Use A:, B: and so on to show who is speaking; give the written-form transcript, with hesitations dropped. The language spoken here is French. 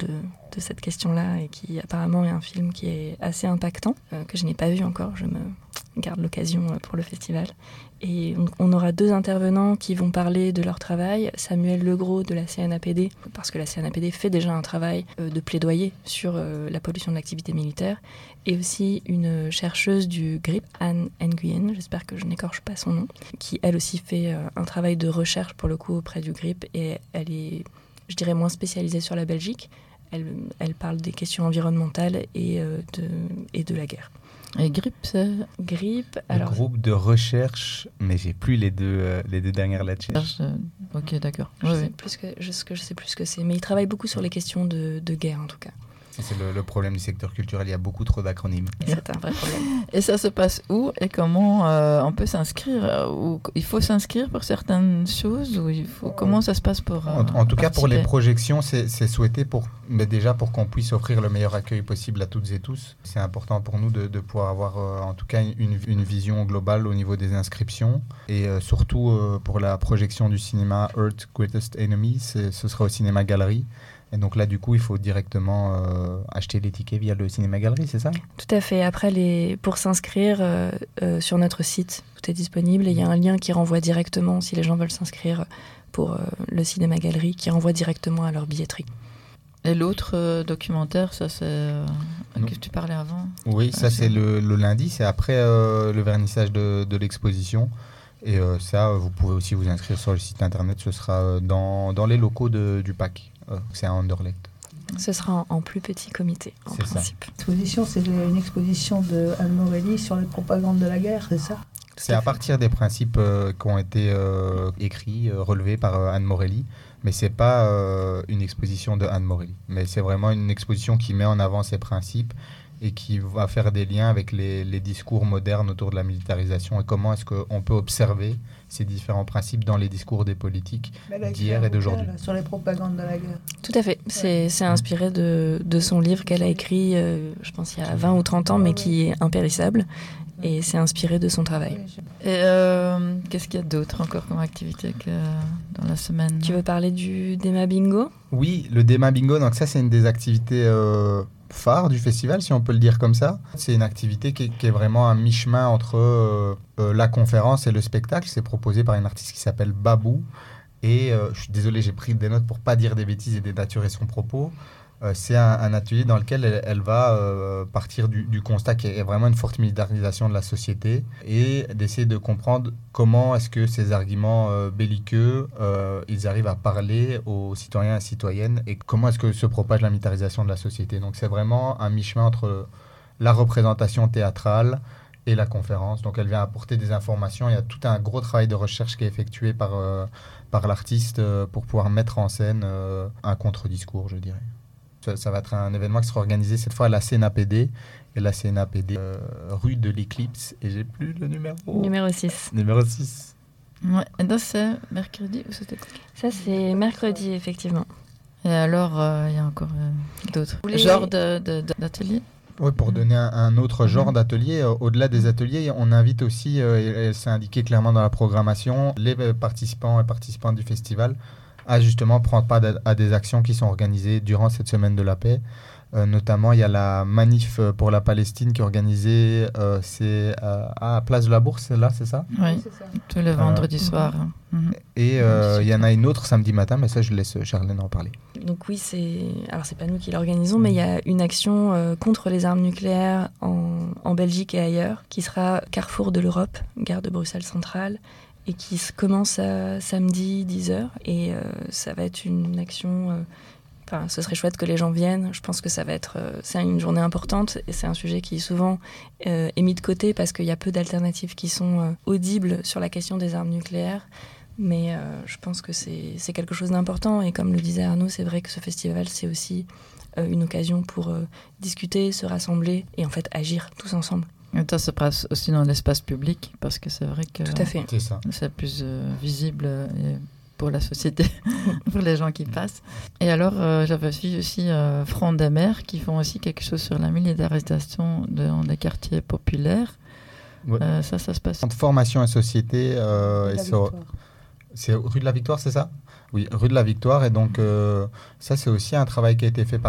A: de cette question-là et qui apparemment est un film qui est assez impactant, que je n'ai pas vu encore, je me garde l'occasion pour le festival. Et on aura 2 intervenants qui vont parler de leur travail. Samuel Legros de la CNAPD, parce que la CNAPD fait déjà un travail de plaidoyer sur la pollution de l'activité militaire, et aussi une chercheuse du GRIP, Anne Nguyen, j'espère que je n'écorche pas son nom, qui elle aussi fait un travail de recherche pour le coup auprès du GRIP, et elle est, je dirais, moins spécialisée sur la Belgique. Elle parle des questions environnementales et de la guerre.
B: Et GRIP, c'est
A: GRIP,
C: alors... Le groupe de recherche, mais j'ai plus les deux dernières lettres.
B: Ok, d'accord.
A: Je sais plus ce que c'est, mais ils travaillent beaucoup sur les questions de guerre en tout cas.
C: C'est le problème du secteur culturel, il y a beaucoup trop d'acronymes.
A: Et c'est un vrai problème.
B: Et ça se passe où et comment on peut s'inscrire? Il faut s'inscrire pour certaines choses ou comment ça se passe pour
C: en tout cas, pour les projections, c'est souhaité mais déjà pour qu'on puisse offrir le meilleur accueil possible à toutes et tous. C'est important pour nous de pouvoir avoir en tout cas une vision globale au niveau des inscriptions. Et surtout pour la projection du cinéma Earth's Greatest Enemy, ce sera au Cinéma Galerie. Et donc là, du coup, il faut directement acheter les tickets via le Cinéma Galerie, c'est ça?
A: Tout à fait. Après, pour s'inscrire sur notre site, tout est disponible. Et il y a un lien qui renvoie directement, si les gens veulent s'inscrire pour le Cinéma Galerie, qui renvoie directement à leur billetterie.
B: Et l'autre documentaire, ça c'est... que tu parlais avant?
C: Oui, ça c'est le lundi, c'est après le vernissage de l'exposition. Et ça, vous pouvez aussi vous inscrire sur le site internet, ce sera dans les locaux du PAC. C'est à Anderlecht.
A: Ce sera en plus petit comité, en principe.
D: L'exposition, c'est une exposition de Anne Morelli sur les propagandes de la guerre, c'est ça?
C: C'est à partir des principes qui ont été écrits, relevés par Anne Morelli, mais c'est pas une exposition de Anne Morelli. Mais c'est vraiment une exposition qui met en avant ces principes et qui va faire des liens avec les discours modernes autour de la militarisation et comment est-ce qu'on peut observer ces différents principes dans les discours des politiques d'hier et d'aujourd'hui.
D: Sur les propagandes de la guerre.
A: Tout à fait. C'est inspiré de son livre qu'elle a écrit, je pense, il y a 20 ou 30 ans, mais qui est impérissable. Et c'est inspiré de son travail.
B: Et qu'est-ce qu'il y a d'autre encore comme activité dans la semaine?
A: Tu veux parler du Dema Bingo?
C: Oui, le Dema Bingo, donc ça c'est une des activités phare du festival, si on peut le dire comme ça. C'est une activité qui est vraiment un mi-chemin entre la conférence et le spectacle. C'est proposé par une artiste qui s'appelle Babou. Et je suis désolé, j'ai pris des notes pour pas dire des bêtises et dénaturer son propos. C'est un atelier dans lequel elle va partir du constat qu'il y a vraiment une forte militarisation de la société et d'essayer de comprendre comment est-ce que ces arguments belliqueux, ils arrivent à parler aux citoyens et citoyennes et comment est-ce que se propage la militarisation de la société. Donc c'est vraiment un mi-chemin entre la représentation théâtrale et la conférence. Donc elle vient apporter des informations. Il y a tout un gros travail de recherche qui est effectué par l'artiste pour pouvoir mettre en scène un contre-discours, je dirais. Ça va être un événement qui sera organisé cette fois à la CNAPD. Et la CNAPD, rue de l'Éclipse. Et j'ai plus le numéro.
A: Numéro 6.
C: Numéro 6.
B: Ouais. Et donc c'est mercredi ou c'était quoi?
A: Ça, c'est mercredi, effectivement.
B: Et alors, il y a encore d'autres genres d'ateliers?
C: Oui, pour donner un autre genre d'atelier, au-delà des ateliers, on invite aussi, et c'est indiqué clairement dans la programmation, les participants et participantes du festival à justement prendre part à des actions qui sont organisées durant cette semaine de la paix. Notamment, il y a la manif pour la Palestine qui est organisée à Place de la Bourse, là, c'est ça?
B: Oui, tout le vendredi soir.
C: Et il y en a une autre samedi matin, mais ça, je laisse Charlène en parler.
A: Donc oui, c'est pas nous qui l'organisons, mais il y a une action contre les armes nucléaires en Belgique et ailleurs, qui sera Carrefour de l'Europe, gare de Bruxelles Centrale, et qui commence à samedi 10h. Et ça va être une action... ce serait chouette que les gens viennent. Je pense que c'est une journée importante et c'est un sujet qui souvent est mis de côté parce qu'il y a peu d'alternatives qui sont audibles sur la question des armes nucléaires. Mais je pense que c'est quelque chose d'important. Et comme le disait Arnaud, c'est vrai que ce festival, c'est aussi une occasion pour discuter, se rassembler et en fait agir tous ensemble.
B: Et ça se passe aussi dans l'espace public parce que c'est vrai que
A: tout à fait.
B: C'est plus visible pour la société, pour les gens qui passent. Et alors, j'avais vu aussi Front des Mers qui font aussi quelque chose sur la militarisation dans les quartiers populaires. Ouais. Ça se passe.
C: Entre formation et société, c'est rue de la Victoire, c'est ça? Oui, rue de la Victoire. Et donc, ça, c'est aussi un travail qui a été fait par